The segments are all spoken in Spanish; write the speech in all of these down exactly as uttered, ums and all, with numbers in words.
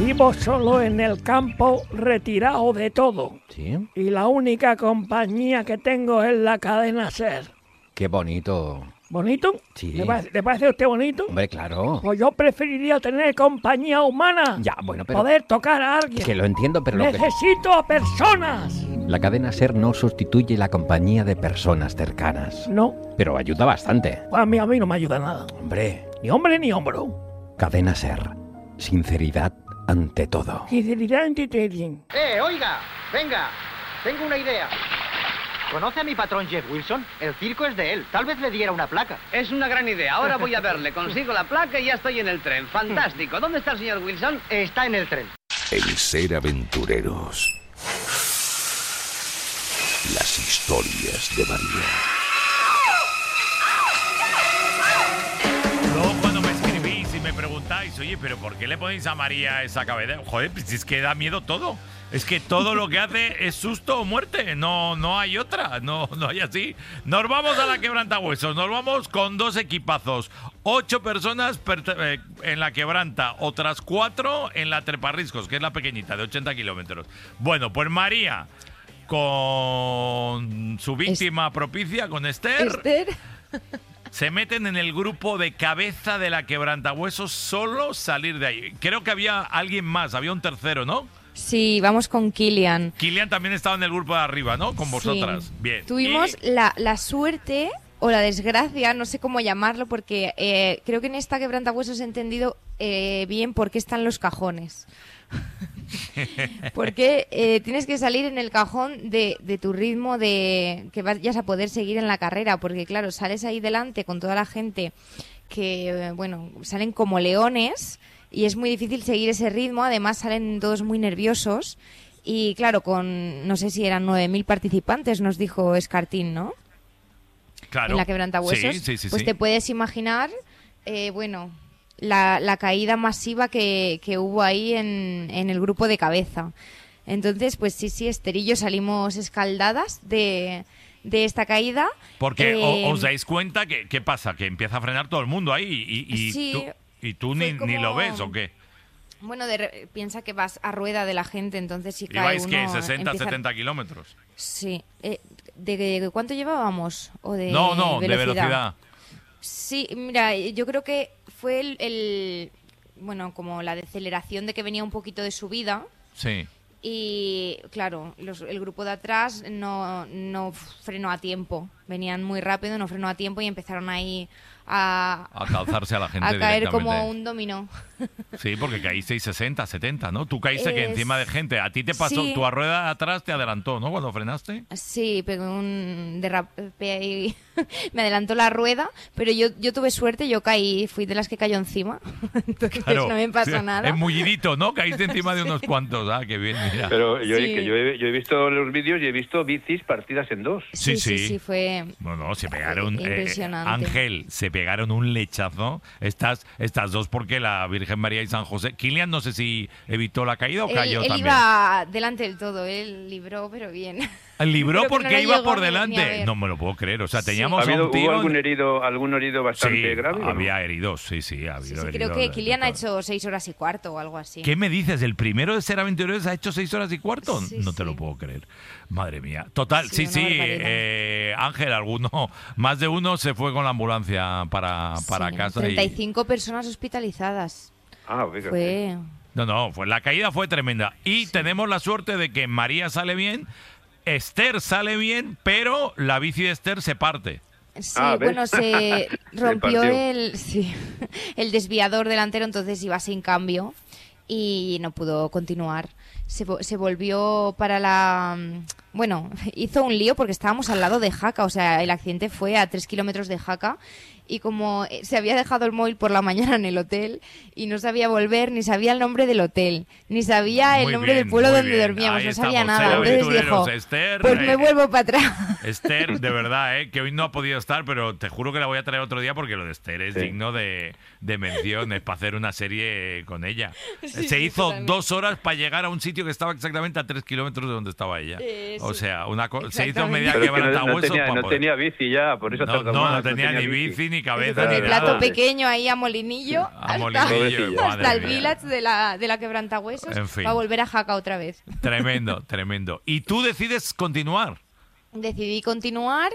Vivo solo en el campo, retirado de todo. ¿Sí? Y la única compañía que tengo es la cadena SER. Qué bonito. ¿Bonito? Sí. ¿Le parece, ¿le parece a usted bonito? Hombre, claro. Pues yo preferiría tener compañía humana. Ya, bueno, pero... Poder tocar a alguien. Que lo entiendo, pero lo que... Necesito a personas. La cadena SER no sustituye la compañía de personas cercanas. No, Pero ayuda bastante. pues a mí, a mí no me ayuda nada. Hombre, Ni hombre ni hombro. cadena SER. Sinceridad ante todo. Sinceridad en Titanium. ¡Eh, oiga! Venga, tengo una idea. ¿Conoce a mi patrón Jeff Wilson? El circo es de él. Tal vez le diera una placa. Es una gran idea. Ahora voy a verle. Consigo la placa y ya estoy en el tren. Fantástico. ¿Dónde está el señor Wilson? Está en el tren. El ser aventureros. Las historias de María. Luego cuando me escribís y me preguntáis, oye, pero ¿por qué le ponéis a María esa cabeza? Joder, pues es que da miedo todo. Es que todo lo que hace es susto o muerte. No, no hay otra. No, no hay así. Nos vamos a la Quebrantahuesos. Nos vamos con dos equipazos. Ocho personas eh, en la Quebranta. Otras cuatro en la Treparriscos, que es la pequeñita, de ochenta kilómetros. Bueno, pues María, con su víctima es... propicia, con Esther... Esther... Se meten en el grupo de cabeza de la Quebrantahuesos, solo salir de ahí. Creo que había alguien más, había un tercero, ¿no? Sí, vamos con Kilian. Kilian también estaba en el grupo de arriba, ¿no? Con vosotras. Sí. Bien. Tuvimos y... la, la suerte o la desgracia, no sé cómo llamarlo, porque eh, creo que en esta Quebrantahuesos he entendido eh, bien por qué están los cajones. Porque eh, tienes que salir en el cajón de, de tu ritmo, de que vayas a poder seguir en la carrera, porque claro, sales ahí delante con toda la gente que, eh, bueno, salen como leones y es muy difícil seguir ese ritmo. Además salen todos muy nerviosos y claro, con no sé si eran nueve mil participantes, nos dijo Escartín, ¿no? Claro. En la Quebrantahuesos. Sí, sí, sí, pues sí. Te puedes imaginar, eh, bueno... La, la caída masiva que, que hubo ahí en, en el grupo de cabeza. Entonces, pues sí, sí, Esther y yo salimos escaldadas de, de esta caída. Porque eh, os dais cuenta que, ¿qué pasa? Que empieza a frenar todo el mundo ahí y, y, sí, tú, y tú ni, como... ni lo ves, ¿o qué? Bueno, de re... piensa que vas a rueda de la gente, entonces si cae ¿Ibais uno... qué? ¿sesenta, empieza... setenta kilómetros? Sí. Eh, ¿de, ¿De cuánto llevábamos? ¿O de no, no, velocidad? de velocidad. Sí, mira, yo creo que fue el, el, bueno, como la deceleración de que venía un poquito de subida. Sí. Y claro, los, el grupo de atrás no, no frenó a tiempo. Venían muy rápido, no frenó a tiempo y empezaron ahí a... A calzarse a la gente a caer directamente. como un dominó. Sí, porque caísteis sesenta, setenta, ¿no? Tú caíste es... que encima de gente. A ti te pasó, sí. tu rueda atrás te adelantó, ¿no? Cuando frenaste. Sí, pegó un derrape ahí. Me adelantó la rueda, pero yo, yo tuve suerte, yo caí, fui de las que cayó encima. Entonces claro, no me pasó sí, nada. Es mullidito, ¿no? Caíste encima de unos cuantos. Ah, qué bien, mira. Pero yo, Sí. que yo, he, yo he visto los vídeos y he visto bicis partidas en dos. Sí, sí, sí, sí. sí, fue... No, no, se pegaron. eh, Impresionante. Ángel, se pegaron un lechazo. Estas, estas dos, porque la Virgen María y San José. Kilian, no sé si evitó la caída o Él, cayó él también. iba delante del todo, él libró, pero bien. ¿Libró Creo que porque no le iba llegó por ni- ni a delante? ver. No me lo puedo creer. O sea, Sí. teníamos ¿Ha a habido, un tío... ¿Hubo algún herido, algún herido bastante Sí, grave? ¿o no? había heridos, sí, sí, ha Sí, habido sí, creo heridos que de- Kilian de ha todo. hecho seis horas y cuarto o algo así. ¿Qué me dices? ¿El primero de ser aventureros ha hecho seis horas y cuarto? Sí, no te sí. lo puedo creer. Madre mía. Total, sí, Sí, sí. una barbaridad. eh, Ángel, alguno, más de uno se fue con la ambulancia para, para Sí, casa. treinta y Y, cinco personas hospitalizadas. Ah, fíjate. Fue... no, no, fue, la caída fue tremenda. Y tenemos la suerte de que María sale bien, Esther sale bien, pero la bici de Esther se parte. Sí, Ah, ¿ves? bueno, se rompió partió. el, sí, el desviador delantero, entonces iba sin cambio y no pudo continuar. Se, vo- se volvió para la... Bueno, hizo un lío porque estábamos al lado de Jaca, o sea, el accidente fue a tres kilómetros de Jaca y como se había dejado el móvil por la mañana en el hotel y no sabía volver, ni sabía el nombre del hotel, ni sabía el Muy nombre bien, del pueblo muy donde bien. dormíamos, Ahí no sabía estamos, nada. ser Entonces aventureros. dijo, Esther, pues me eh, vuelvo para atrás. Esther, de verdad, ¿eh? Que hoy no ha podido estar, pero te juro que la voy a traer otro día porque lo de Esther es Sí. digno de, de mención, es para hacer una serie con ella. Sí, Se sí, hizo totalmente. dos horas para llegar a un sitio sitio que estaba exactamente a tres kilómetros de donde estaba ella. Eh, o sí. sea, una co- se hizo Exactamente. media Pero es que no, no quebrantahuesos tenía, para no poder- tenía bici ya, por eso No, tardó no, más, no tenía ni bici, ni cabeza, Con ni el nada. plato pequeño ahí a Molinillo, A hasta, Molinillo, Pobrecilla. madre hasta el mía. village de la, de la quebrantahuesos, En fin. para volver a Jaca otra vez. Tremendo, tremendo. Y tú decides continuar. Decidí continuar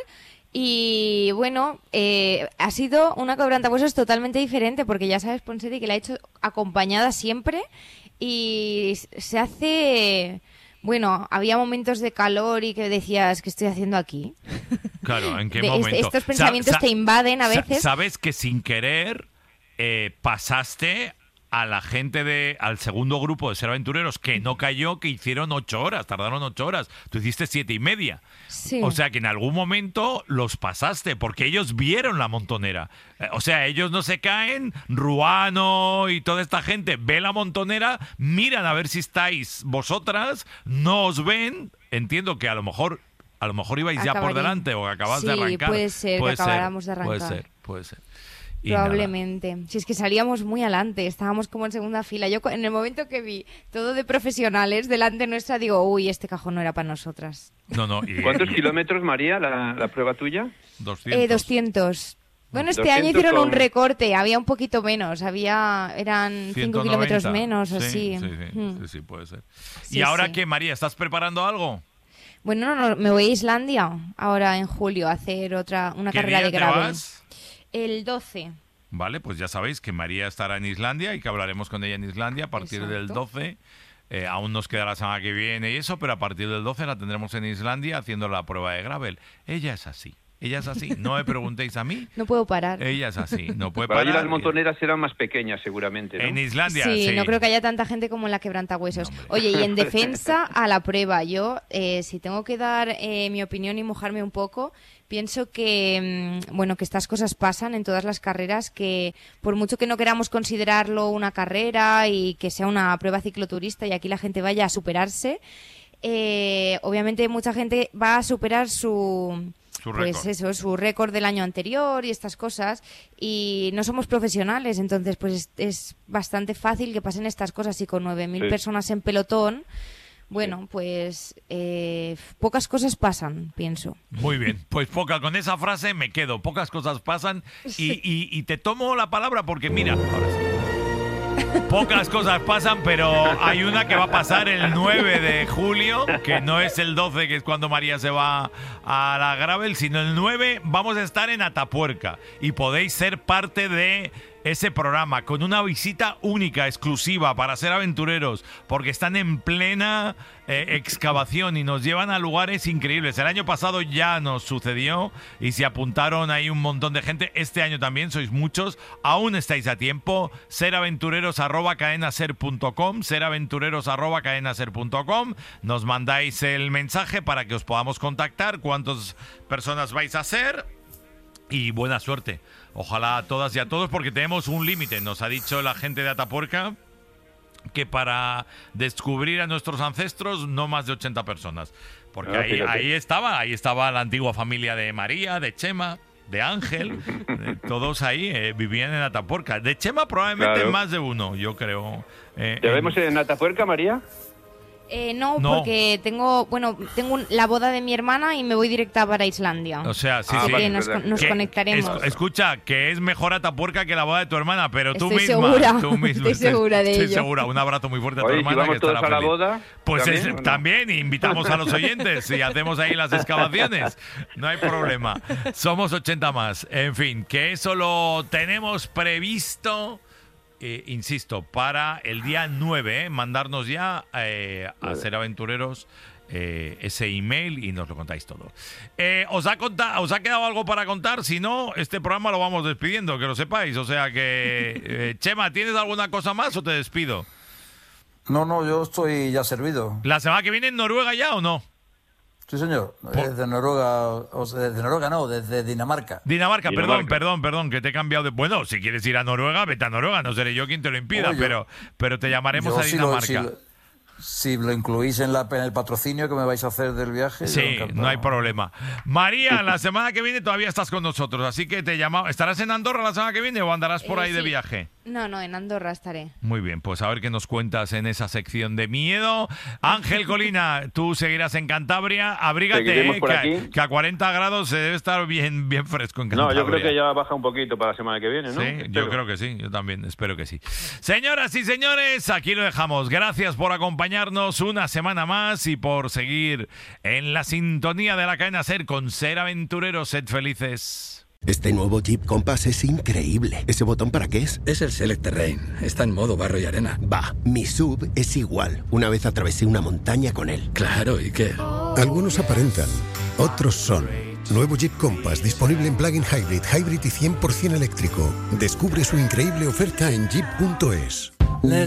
y bueno, eh, ha sido una quebrantahuesos totalmente diferente porque ya sabes, Ponseti, que la he hecho acompañada siempre y se hace... Bueno, había momentos de calor y que decías, ¿qué estoy haciendo aquí? Claro, ¿en qué De- momento? est- estos Sa- pensamientos sa- te invaden a sa- veces. Sabes que sin querer eh, pasaste a la gente de al segundo grupo de Ser Aventureros que no cayó, que hicieron ocho horas, tardaron ocho horas. Tú hiciste siete y media. Sí. O sea que en algún momento los pasaste porque ellos vieron la montonera. Eh, O sea, ellos no se caen, Ruano y toda esta gente ve la montonera, miran a ver si estáis vosotras, no os ven. Entiendo que a lo mejor a lo mejor ibais ya por Acabaría. delante o que acabas de Sí, arrancar. puede ser que acabáramos de Puede arrancar. ser, puede ser. Y nada. Probablemente. Si es que salíamos muy adelante, estábamos como en segunda fila. Yo cu- en el momento que vi todo de profesionales delante nuestra, digo, uy, este cajón no era para nosotras. No, no. Y, ¿Cuántos y- kilómetros, María, la, la prueba tuya? doscientos. Eh, doscientos. Bueno, este doscientos año hicieron con- un recorte, había un poquito menos, había eran cinco ciento noventa. kilómetros menos o sí, así. Sí, sí, Mm. sí, sí, puede ser. Sí, ¿Y ahora sí. qué, María? ¿Estás preparando algo? Bueno, no, no, me voy a Islandia ahora en julio a hacer otra una ¿Qué carrera día de te gravel. vas? El doce. Vale, pues ya sabéis que María estará en Islandia y que hablaremos con ella en Islandia a partir del Exacto. doce. Eh, aún nos queda la semana que viene y eso, pero a partir del doce la tendremos en Islandia haciendo la prueba de gravel. Ella es así, ella es así. No me preguntéis a mí, No puedo parar. ella es así. No puede Para allí parar. las montoneras serán más pequeñas, seguramente, ¿no? En Islandia, Sí, sí. no creo que haya tanta gente como en la quebrantahuesos. No, hombre. Oye, y en defensa a la prueba, yo, eh, si tengo que dar eh, mi opinión y mojarme un poco, pienso que, mm, bueno, que estas cosas pasan en todas las carreras, que por mucho que no queramos considerarlo una carrera y que sea una prueba cicloturista y aquí la gente vaya a superarse, eh, obviamente mucha gente va a superar su... Su Pues récord. eso, su récord del año anterior y estas cosas. Y no somos profesionales, entonces pues es, es bastante fácil que pasen estas cosas. Y con nueve mil Sí. personas en pelotón, bueno, pues eh, pocas cosas pasan, pienso. Muy bien, pues poca, con esa frase me quedo. Pocas cosas pasan y, y- y te tomo la palabra porque mira, ahora sí. Pocas cosas pasan, pero hay una que va a pasar el nueve de julio, que no es el doce, que es cuando María se va a la gravel, sino el nueve vamos a estar en Atapuerca y podéis ser parte de ese programa con una visita única, exclusiva para Ser Aventureros, porque están en plena eh, excavación y nos llevan a lugares increíbles. El año pasado ya nos sucedió y se apuntaron ahí un montón de gente. Este año también sois muchos, aún estáis a tiempo. seraventureros arroba cadenaser punto com, seraventureros arroba cadenaser punto com. Nos mandáis el mensaje para que os podamos contactar, cuántas personas vais a ser. Y buena suerte. Ojalá a todas y a todos, porque tenemos un límite. Nos ha dicho la gente de Atapuerca que para descubrir a nuestros ancestros no más de ochenta personas. Porque Ah, ahí, fíjate. ahí estaba, ahí estaba la antigua familia de María, de Chema, de Ángel. eh, todos ahí eh, vivían en Atapuerca. De Chema probablemente Claro. más de uno, yo creo. Eh, ¿Te en- vemos en Atapuerca, María? Eh, no, No. porque tengo, bueno, tengo un- la boda de mi hermana y me voy directa para Islandia. O sea, sí, Ah, sí. Así vale, que nos, verdad. con- nos Que- conectaremos. es- escucha, que es mejor Atapuerca que la boda de tu hermana, pero tú Estoy misma. segura, tú misma. estoy segura de Estoy ello. segura. Un abrazo muy fuerte a tu Oye, si hermana. vamos que todos estará a la feliz. boda, Pues ¿también, es- o no? también invitamos a los oyentes y hacemos ahí las excavaciones. No hay problema. Somos ochenta más. En fin, que eso lo tenemos previsto. Eh, insisto, para el día nueve, ¿eh? Mandarnos ya eh, a Ser Aventureros eh, ese email y nos lo contáis todo. Eh, ¿os, ha conta- ¿Os ha quedado algo para contar? Si no, este programa lo vamos despidiendo, que lo sepáis. O sea que, eh, Chema, ¿tienes alguna cosa más o te despido? No, no, yo estoy ya servido. ¿La semana que viene en Noruega ya o no? Sí, señor. Desde Noruega, o sea, desde Noruega no, desde Dinamarca. Dinamarca, perdón, Dinamarca. perdón, perdón, que te he cambiado de... Bueno, si quieres ir a Noruega, vete a Noruega, no seré yo quien te lo impida, Oh, yo- pero, pero te llamaremos Yo a sí lo- Dinamarca. sí lo- si lo incluís en, la, en el patrocinio que me vais a hacer del viaje. Sí, no hay problema. María, la semana que viene todavía estás con nosotros, así que te llamamos. ¿Estarás en Andorra la semana que viene o andarás por Eh, ahí de sí. viaje? No, no, en Andorra estaré. Muy bien, pues a ver qué nos cuentas en esa sección de miedo. Ángel Colina, tú seguirás en Cantabria. Abrígate, Seguiremos eh, por que, a, aquí. que a cuarenta grados se debe estar bien, bien fresco en No, Cantabria. yo creo que ya baja un poquito para la semana que viene, ¿no? Sí, yo Espero. creo que sí, yo también espero que sí. Señoras y señores, aquí lo dejamos. Gracias por acompañarnos una semana más y por seguir en la sintonía de la cadena SER con Ser Aventureros. Sed felices. Este nuevo Jeep Compass es increíble. ¿Ese botón para qué es? Es el Select Terrain. Está en modo barro y arena. Va, mi S U V es igual. Una vez atravesé una montaña con él. Claro, ¿y qué? Algunos aparentan, otros son. Nuevo Jeep Compass disponible en plug-in hybrid, hybrid y cien por ciento eléctrico. Descubre su increíble oferta en jeep punto es.